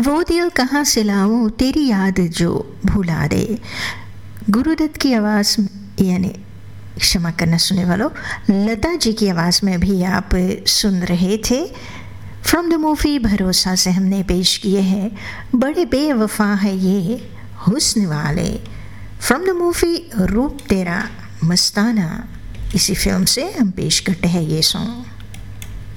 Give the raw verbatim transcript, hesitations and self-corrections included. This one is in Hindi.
वो दिल कहाँ से लाऊं तेरी याद जो भुला दे। गुरुदत्त की आवाज़, यानी क्षमा करना सुनने वालों, लता जी की आवाज़ में भी आप सुन रहे थे। फ्रॉम द मूवी भरोसा से हमने पेश किए हैं बड़े बेवफा है ये हुस्न वाले। फ्रॉम द मूवी रूप तेरा मस्ताना, इसी फिल्म से हम पेश करते हैं ये सॉन्ग।